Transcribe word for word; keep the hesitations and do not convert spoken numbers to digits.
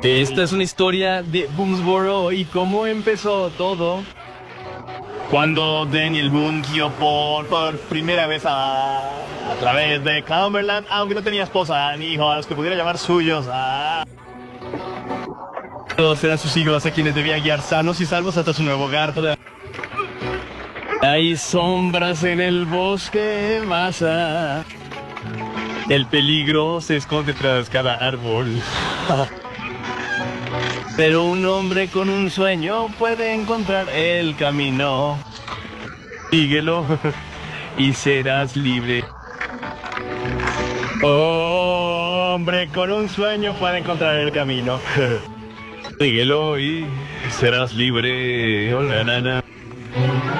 Esta es una historia de Boonesboro y cómo empezó todo. Cuando Daniel Boone guió por, por primera vez a, a través de Cumberland, aunque no tenía esposa ni hijos a los que pudiera llamar suyos. Ah. Todos eran sus hijos a quienes debía guiar sanos y salvos hasta su nuevo hogar. Hay sombras en el bosque más allá. El peligro se esconde tras cada árbol. Pero un hombre con un sueño puede encontrar el camino. Síguelo y serás libre. Oh, hombre con un sueño puede encontrar el camino. Síguelo y serás libre. Hola, nana.